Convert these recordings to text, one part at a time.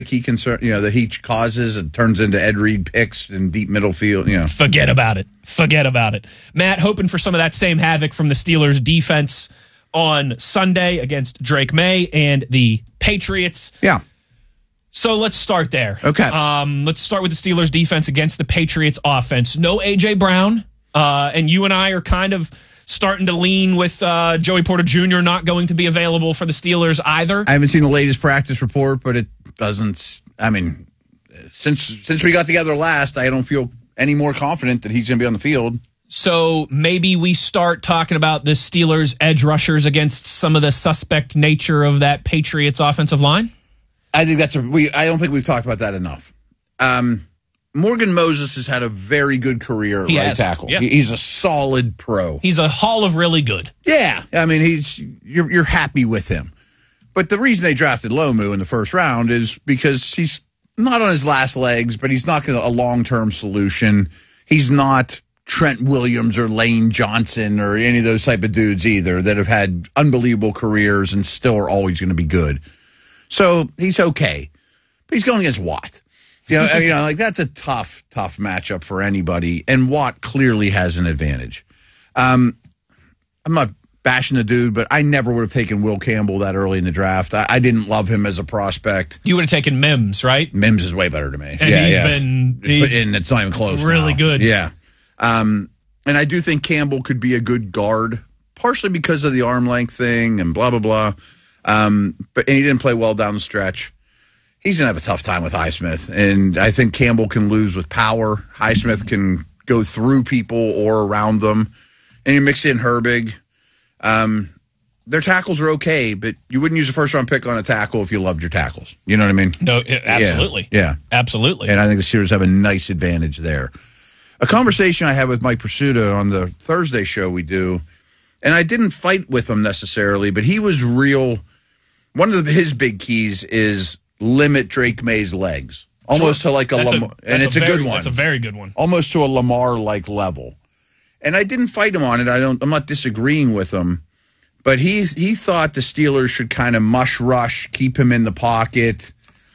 he concern, that he causes and turns into Ed Reed picks in deep middle field. Forget about it. Forget about it. Matt, hoping for some of that same havoc from the Steelers defense on Sunday against Drake May and the Patriots. Yeah. So let's start there. Okay. Let's start with the Steelers defense against the Patriots offense. No A.J. Brown, and you and I are kind of starting to lean with Joey Porter Jr. not going to be available for the Steelers either. I haven't seen the latest practice report, but it doesn't. Since we got together last, I don't feel any more confident that he's going to be on the field. So maybe we start talking about the Steelers edge rushers against some of the suspect nature of that Patriots offensive line. I think I don't think we've talked about that enough. Morgan Moses has had a very good career at right tackle. Yeah. He's a solid pro. He's a Hall of really good. Yeah. You're happy with him. But the reason they drafted Lomu in the first round is because he's not on his last legs, but he's not a long-term solution. He's not Trent Williams or Lane Johnson or any of those type of dudes either that have had unbelievable careers and still are always going to be good. So he's okay. But he's going against Watt. That's a tough matchup for anybody. And Watt clearly has an advantage. I'm not bashing the dude, but I never would have taken Will Campbell that early in the draft. I didn't love him as a prospect. You would have taken Mims, right? Mims is way better to me. And and it's not even close. Really good. Yeah. And I do think Campbell could be a good guard, partially because of the arm length thing and blah, blah, blah. But he didn't play well down the stretch. He's going to have a tough time with Highsmith. And I think Campbell can lose with power. Highsmith can go through people or around them. And you mix in Herbig. Their tackles are okay, but you wouldn't use a first-round pick on a tackle if you loved your tackles. You know what I mean? No, absolutely. Yeah. Absolutely. And I think the Steelers have a nice advantage there. A conversation I had with Mike Pursuta on the Thursday show we do, and I didn't fight with him necessarily, but he was real. One of his big keys is limit Drake May's legs. Almost to like and it's a good one. That's a very good one. Almost to a Lamar-like level. And I didn't fight him on it. I'm not disagreeing with him. But he thought the Steelers should kind of mush rush, keep him in the pocket.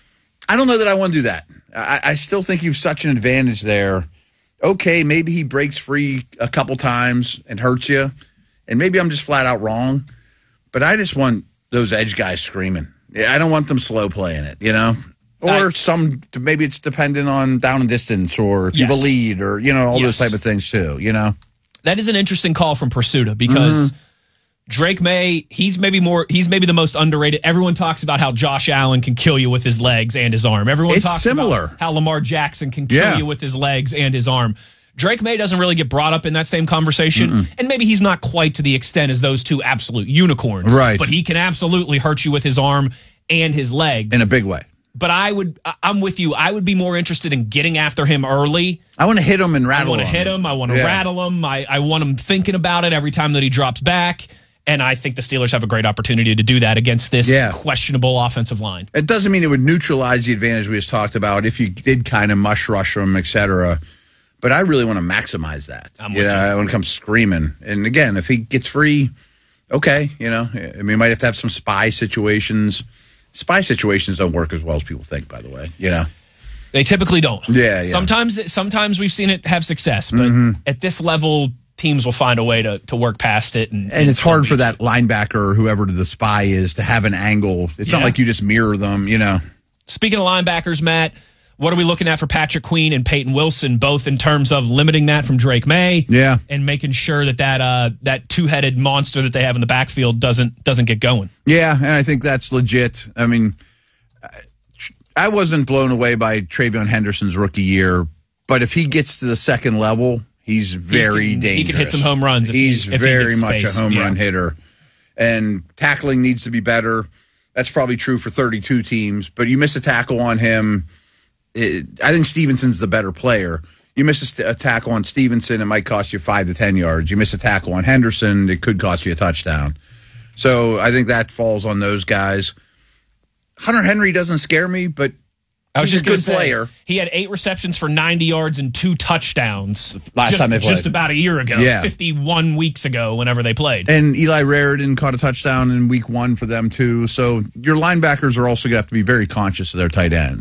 I don't know that I want to do that. I still think you've such an advantage there. Okay, maybe he breaks free a couple times and hurts you. And maybe I'm just flat out wrong. But I just want those edge guys screaming. I don't want them slow playing it, Or maybe it's dependent on down and distance or if you have a lead or, all those type of things too, That is an interesting call from Pursuta because Drake May, he's maybe the most underrated. Everyone talks about how Josh Allen can kill you with his legs and his arm. Everyone talks about how Lamar Jackson can kill you with his legs and his arm. Drake May doesn't really get brought up in that same conversation, and maybe he's not quite to the extent as those two absolute unicorns. Right. But he can absolutely hurt you with his arm and his legs. In a big way. But I'm with you. I would be more interested in getting after him early. I want to hit him and rattle him. I want to hit him. I want to rattle him. I want him thinking about it every time that he drops back. And I think the Steelers have a great opportunity to do that against this questionable offensive line. It doesn't mean it would neutralize the advantage we just talked about if you did kind of mush rush him, et cetera. But I really want to maximize that. I'm with you. I want to come screaming. And again, if he gets free, okay. We might have to have some spy situations. Spy situations don't work as well as people think, by the way. They typically don't. Yeah. Sometimes we've seen it have success, but at this level, teams will find a way to work past it. And it's hard for that linebacker or whoever the spy is to have an angle. It's not like you just mirror them, Speaking of linebackers, Matt, what are we looking at for Patrick Queen and Peyton Wilson, both in terms of limiting that from Drake May and making sure that two-headed monster that they have in the backfield doesn't get going? Yeah, and I think that's legit. I mean, I wasn't blown away by Travion Henderson's rookie year, but if he gets to the second level, he's very dangerous. He can hit some home runs. He's very much a home run hitter. And tackling needs to be better. That's probably true for 32 teams, but you miss a tackle on him. I think Stevenson's the better player. You miss a tackle on Stevenson, it might cost you 5 to 10 yards. You miss a tackle on Henderson, it could cost you a touchdown. So I think that falls on those guys. Hunter Henry doesn't scare me, but he's a good player. He had 8 receptions for 90 yards and 2 touchdowns last time they played. Just about a year ago, 51 weeks ago, whenever they played. And Eli Raridan caught a touchdown in week 1 for them, too. So your linebackers are also going to have to be very conscious of their tight ends.